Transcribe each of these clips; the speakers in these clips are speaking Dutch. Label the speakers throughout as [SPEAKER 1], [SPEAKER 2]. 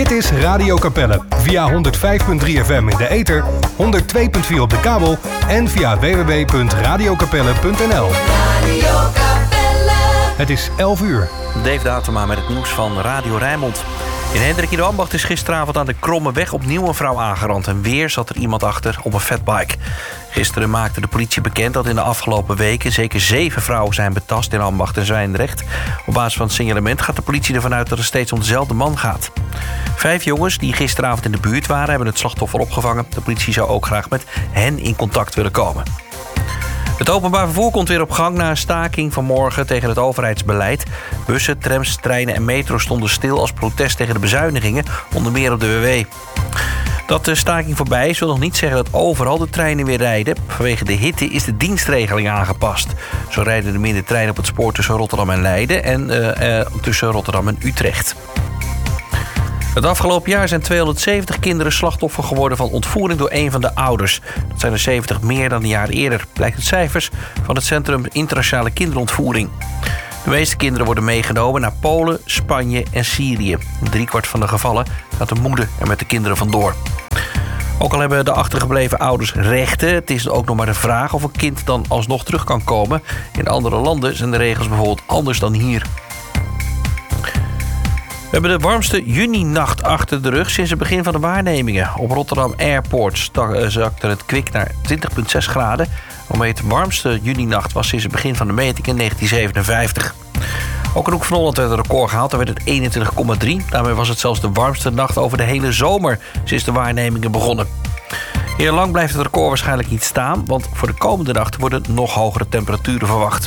[SPEAKER 1] Dit is Radio Capelle via 105.3 FM in de ether, 102.4 op de kabel en via www.radiocapelle.nl.
[SPEAKER 2] Radio Capelle.
[SPEAKER 1] Het is 11 uur.
[SPEAKER 3] Dave Datema met het nieuws van Radio Rijnmond. In Hendrik in de Ambacht is gisteravond aan de Kromme Weg opnieuw een vrouw aangerand. En weer zat er iemand achter op een fatbike. Gisteren maakte de politie bekend dat in de afgelopen weken zeker 7 vrouwen zijn betast in Ambacht en Zwijndrecht. Op basis van het signalement gaat de politie ervan uit dat het steeds om dezelfde man gaat. 5 jongens die gisteravond in de buurt waren hebben het slachtoffer opgevangen. De politie zou ook graag met hen in contact willen komen. Het openbaar vervoer komt weer op gang na een staking vanmorgen tegen het overheidsbeleid. Bussen, trams, treinen en metro stonden stil als protest tegen de bezuinigingen, onder meer op de WW. Dat de staking voorbij is wil nog niet zeggen dat overal de treinen weer rijden. Vanwege de hitte is de dienstregeling aangepast. Zo rijden er minder treinen op het spoor tussen Rotterdam en Leiden en tussen Rotterdam en Utrecht. Het afgelopen jaar zijn 270 kinderen slachtoffer geworden van ontvoering door een van de ouders. Dat zijn er 70 meer dan een jaar eerder, blijkt uit cijfers van het Centrum Internationale Kinderontvoering. De meeste kinderen worden meegenomen naar Polen, Spanje en Syrië. 3/4 van de gevallen gaat de moeder er met de kinderen vandoor. Ook al hebben de achtergebleven ouders rechten, het is ook nog maar de vraag of een kind dan alsnog terug kan komen. In andere landen zijn de regels bijvoorbeeld anders dan hier. We hebben de warmste juninacht achter de rug sinds het begin van de waarnemingen. Op Rotterdam Airport zakte het kwik naar 20,6 graden. Waarmee het warmste juninacht was sinds het begin van de meting in 1957. Ook in Hoek van Holland werd een record gehaald, daar werd het 21,3. Daarmee was het zelfs de warmste nacht over de hele zomer sinds de waarnemingen begonnen. Heel lang blijft het record waarschijnlijk niet staan, want voor de komende nacht worden nog hogere temperaturen verwacht.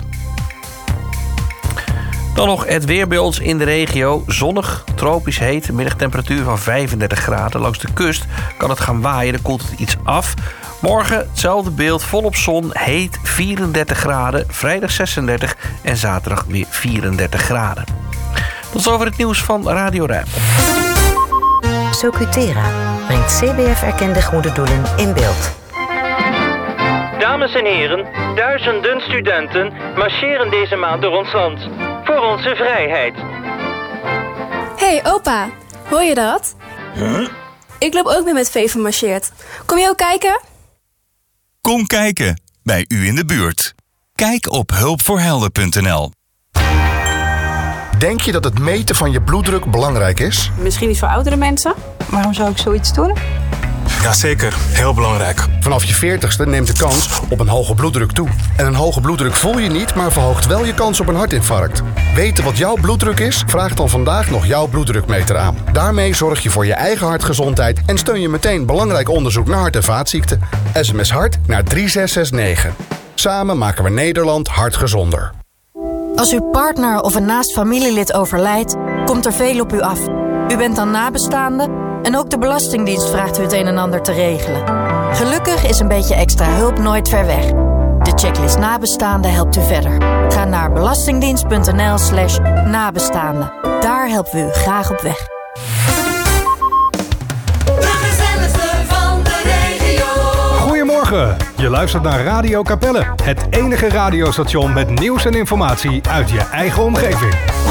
[SPEAKER 3] Dan nog het weer bij ons in de regio. Zonnig, tropisch heet, middagtemperatuur van 35 graden. Langs de kust kan het gaan waaien, dan koelt het iets af. Morgen hetzelfde beeld, volop zon, heet 34 graden. Vrijdag 36 en zaterdag weer 34 graden. Tot zover het nieuws van Radio Rijnmond.
[SPEAKER 4] Socutera brengt CBF-erkende goede doelen in beeld.
[SPEAKER 5] Dames en heren, duizenden studenten marcheren deze maand door ons land. Voor onze vrijheid.
[SPEAKER 6] Hey opa, hoor je dat?
[SPEAKER 7] Huh?
[SPEAKER 6] Ik loop ook mee met Veven marcheert. Kom je ook kijken?
[SPEAKER 7] Kom kijken, bij u in de buurt. Kijk op hulpvoorhelden.nl.
[SPEAKER 8] Denk je dat het meten van je bloeddruk belangrijk is?
[SPEAKER 9] Misschien niet voor oudere mensen. Waarom zou ik zoiets doen?
[SPEAKER 10] Jazeker, heel belangrijk.
[SPEAKER 8] Vanaf je 40ste neemt de kans op een hoge bloeddruk toe. En een hoge bloeddruk voel je niet, maar verhoogt wel je kans op een hartinfarct. Weten wat jouw bloeddruk is? Vraag dan vandaag nog jouw bloeddrukmeter aan. Daarmee zorg je voor je eigen hartgezondheid en steun je meteen belangrijk onderzoek naar hart- en vaatziekten. SMS hart naar 3669. Samen maken we Nederland hartgezonder.
[SPEAKER 11] Als uw partner of een naast familielid overlijdt, komt er veel op u af. U bent dan nabestaande en ook de Belastingdienst vraagt u het een en ander te regelen. Gelukkig is een beetje extra hulp nooit ver weg. De checklist nabestaande helpt u verder. Ga naar belastingdienst.nl/nabestaande. Daar helpen we u graag op weg.
[SPEAKER 1] Goedemorgen, je luistert naar Radio Capelle. Het enige radiostation met nieuws en informatie uit je eigen omgeving.